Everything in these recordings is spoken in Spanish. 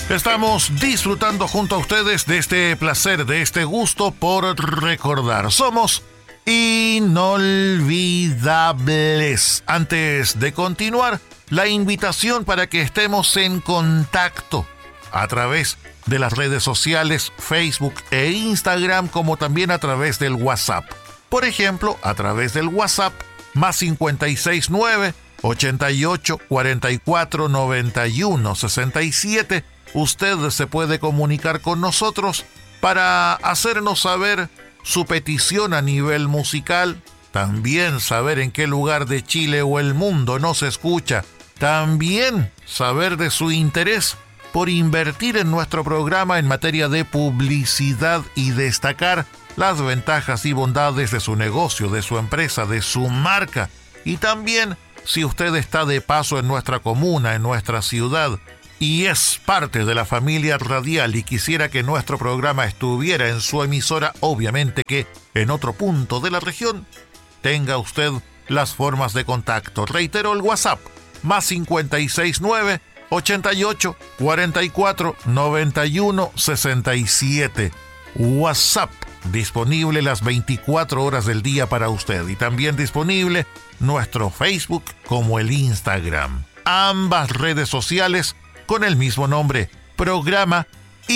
Estamos disfrutando junto a ustedes de este placer, de este gusto por recordar. Somos inolvidables. Antes de continuar, la invitación para que estemos en contacto a través de las redes sociales Facebook e Instagram, como también a través del WhatsApp. Por ejemplo, a través del WhatsApp, más 569 88 44 91 67. Usted se puede comunicar con nosotros para hacernos saber su petición a nivel musical, también saber en qué lugar de Chile o el mundo nos escucha, también saber de su interés por invertir en nuestro programa en materia de publicidad y destacar las ventajas y bondades de su negocio, de su empresa, de su marca. Y también, si usted está de paso en nuestra comuna, en nuestra ciudad, y es parte de la familia radial y quisiera que nuestro programa estuviera en su emisora, obviamente que en otro punto de la región, tenga usted las formas de contacto. Reitero el WhatsApp, más 569 88 44 91 67. WhatsApp, disponible las 24 horas del día para usted, y también disponible nuestro Facebook como el Instagram. Ambas redes sociales con el mismo nombre, Programa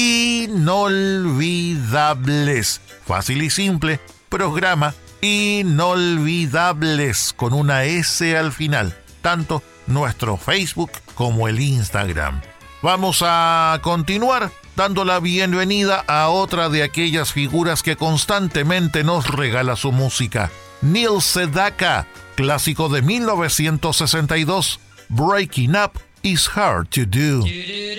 Inolvidables. Fácil y simple, Programa Inolvidables, con una S al final, tanto nuestro Facebook como el Instagram. Vamos a continuar dando la bienvenida a otra de aquellas figuras que constantemente nos regala su música. Neil Sedaka, clásico de 1962, Breaking Up is Hard to Do.